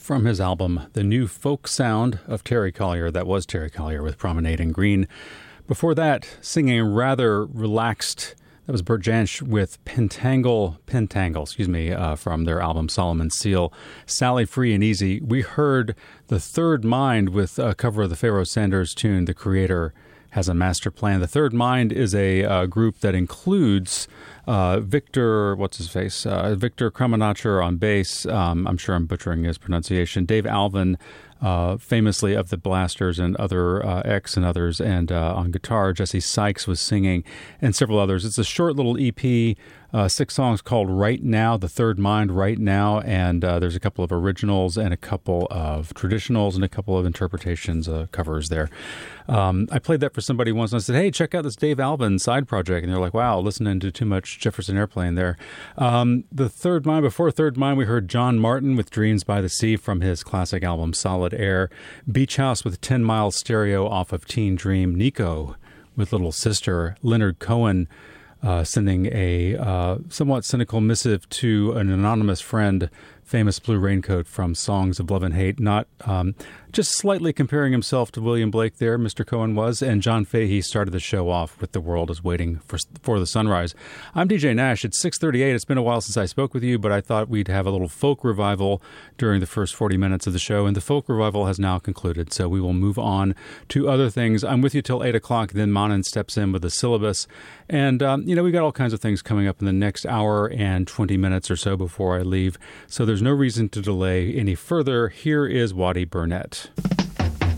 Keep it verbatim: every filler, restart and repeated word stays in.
from his album, The New Folk Sound of Terry Collier. That was Terry Collier with Promenade in Green. Before that, singing rather relaxed, that was Bert Jansch with Pentangle, Pentangle, excuse me, uh, from their album Solomon's Seal. Sally Free and Easy. We heard The Third Mind with a cover of the Pharoah Sanders tune, The Creator Has a Master Plan. The Third Mind is a uh, group that includes uh, Victor, what's his face? Uh, Victor Krummenacher on bass. Um, I'm sure I'm butchering his pronunciation. Dave Alvin, uh, famously of the Blasters and other uh, X and others, and uh, on guitar, Jesse Sykes was singing, and several others. It's a short little E P, uh, six songs called Right Now, The Third Mind, Right Now, and uh, there's a couple of originals and a couple of traditionals and a couple of interpretations, uh, covers there. Um, I played that for somebody once, and I said, hey, check out this Dave Alvin side project, and they're like, wow, listening to too much Jefferson Airplane there. Um, the Third Mind, before Third Mind, we heard John Martin with Dreams by the Sea from his classic album Solid Air. Beach House with ten mile Stereo off of Teen Dream. Nico with Little Sister. Leonard Cohen uh, sending a uh, somewhat cynical missive to an anonymous friend, Famous Blue Raincoat from Songs of Love and Hate. Not um, just slightly comparing himself to William Blake there, Mister Cohen was. And John Fahey started the show off with The World is Waiting for, for the Sunrise. I'm D J Nash. It's six thirty-eight. It's been a while since I spoke with you, but I thought we'd have a little folk revival during the first forty minutes of the show. And the folk revival has now concluded, so we will move on to other things. I'm with you till eight o'clock. Then Manan steps in with the syllabus. And, um, you know, we got all kinds of things coming up in the next hour and twenty minutes or so before I leave. So there's no reason to delay any further. Here is Waddy Burnett.